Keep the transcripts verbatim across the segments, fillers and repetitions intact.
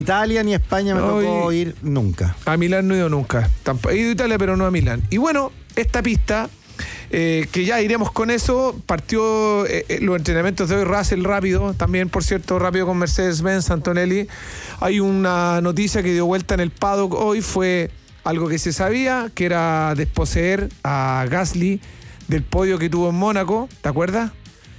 Italia ni España me No, tocó y- ir nunca. A Milán no he ido nunca. Tampoco, he ido a Italia, pero no a Milán. Y bueno, esta pista, eh, que ya iremos con eso, partió eh, eh, los entrenamientos de hoy, Russell rápido, también por cierto, rápido con Mercedes-Benz, Antonelli. Hay una noticia que dio vuelta en el paddock hoy, fue algo que se sabía, que era desposeer a Gasly del podio que tuvo en Mónaco, ¿te acuerdas?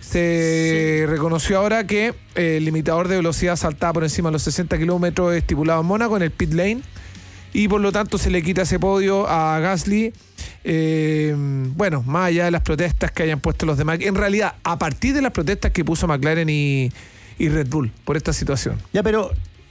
Se reconoció ahora que eh, el limitador de velocidad saltaba por encima de los sesenta kilómetros estipulados en Mónaco, en el pit lane, y por lo tanto se le quita ese podio a Gasly. Eh, bueno, más allá de las protestas que hayan puesto los demás, en realidad, a partir de las protestas que puso McLaren y, y Red Bull por esta situación. Ya, pero,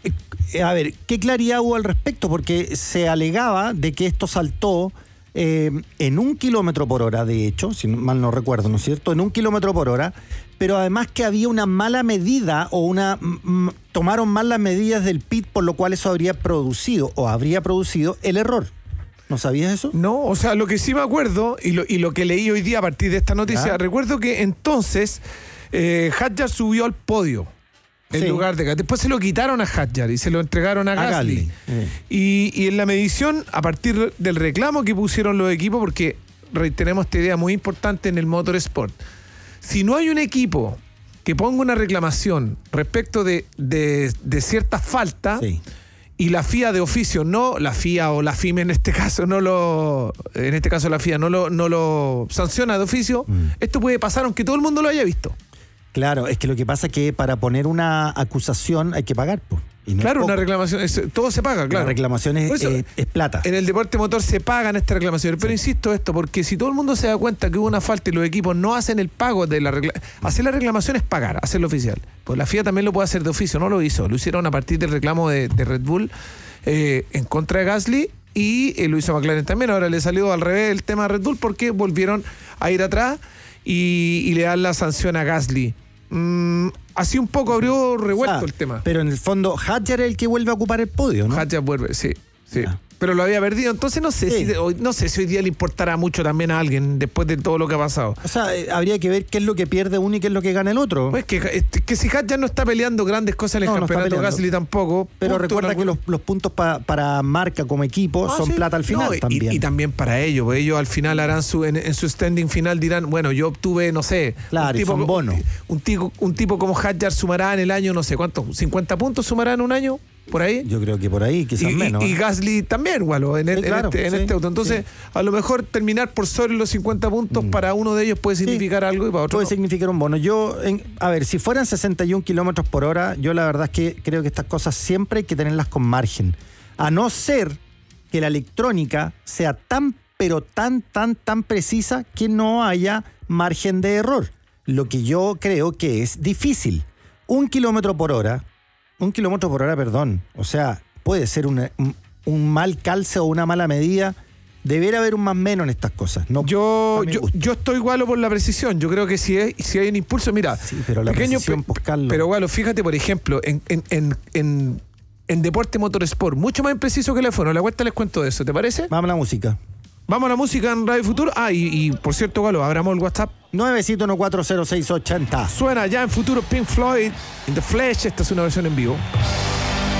eh, a ver, ¿qué claridad hubo al respecto? Porque se alegaba de que esto saltó eh, en un kilómetro por hora, de hecho, si mal no recuerdo, ¿no es cierto? En un kilómetro por hora, pero además que había una mala medida o una... m- tomaron mal las medidas del pit, por lo cual eso habría producido o habría producido el error. ¿No sabías eso? No, o sea, lo que sí me acuerdo, y lo, y lo que leí hoy día a partir de esta noticia, ¿Ya? recuerdo que entonces eh, Hadjar subió al podio en Sí. lugar de Gasly. Después se lo quitaron a Hadjar y se lo entregaron a, A Gasly. Gasly, sí. Y, y en la medición, a partir del reclamo que pusieron los equipos, porque reiteremos esta idea muy importante en el motorsport, si no hay un equipo que ponga una reclamación respecto de, de, de cierta falta, Sí. y la F I A de oficio, no la F I A o la F I M E en este caso, no lo, en este caso la F I A no lo, no lo sanciona de oficio, Mm. esto puede pasar aunque todo el mundo lo haya visto. Claro, es que lo que pasa es que para poner una acusación hay que pagar, pues. Y no es Claro, poco. una reclamación, es- todo se paga, claro. La reclamación es, Por eso, es- es plata. En el deporte motor se pagan estas reclamaciones, pero insisto esto, porque si todo el mundo se da cuenta que hubo una falta y los equipos no hacen el pago de la reclamación, hacer la reclamación es pagar, hacerlo oficial. Pues la F I A también lo puede hacer de oficio, no lo hizo, lo hicieron a partir del reclamo de, de Red Bull eh, en contra de Gasly, y eh, lo hizo McLaren también. Ahora le salió al revés el tema de Red Bull porque volvieron a ir atrás y, y le dan la sanción a Gasly. Mm, así un poco abrió revuelto Ah, el tema. Pero en el fondo, Hadjar es el que vuelve a ocupar el podio, ¿no? Hadjar vuelve, sí, sí. Ya. Pero lo había perdido, entonces no sé, Sí. si, hoy- no sé si hoy día le importará mucho también a alguien después de todo lo que ha pasado. O sea, eh, habría que ver qué es lo que pierde uno y qué es lo que gana el otro. Pues que, este, que si Hadjar no está peleando grandes cosas en el No, no está campeonato, peleando. Gasly tampoco. Pero punto, recuerda en que algún- los, los puntos pa- para marca como equipo Ah, son sí. plata al final No, y- también. Y, también para ellos, pues ellos al final harán su, en, en su standing final dirán, bueno, yo obtuve, no sé, Claro, y son bonos. Un, tipo, un tipo como Hadjar sumará en el año, no sé cuánto, cincuenta puntos sumará en un año, por ahí. Yo creo que por ahí, quizás y, y- menos. y Gasly también, Gualo, en, Sí, el- en claro, este, en sí, este auto. Entonces, a lo mejor terminar por sobre los cincuenta puntos para uno de ellos puede significar algo y para otro Puede no. significar un bono. Yo, en- a ver, si fueran sesenta y un kilómetros por hora, yo la verdad es que creo que estas cosas siempre hay que tenerlas con margen. A no ser que la electrónica sea tan, pero tan, tan, tan precisa que no haya margen de error. Lo que yo creo que es difícil. Un kilómetro por hora, un kilómetro por hora, perdón, o sea, puede ser una- un, un mal calce o una mala medida. Debería haber un más menos en estas cosas. No, Yo, a mi yo, gusto. yo estoy igual por la precisión. Yo creo que si hay, si hay un impulso, mira, Sí, pero la precisión, pe- pues, Carlos. pero Gualo, fíjate, por ejemplo, en, en, en, en, en deporte motorsport, mucho más impreciso que el F uno. La vuelta les cuento de eso, ¿te parece? Vamos a la música. Vamos a la música en Radio Futuro. Ah, y, y por cierto, Gualo, abramos el WhatsApp. nueve siete uno cuatro cero seis ocho cero. Suena ya en Futuro Pink Floyd, In the Flesh. Esta es una versión en vivo.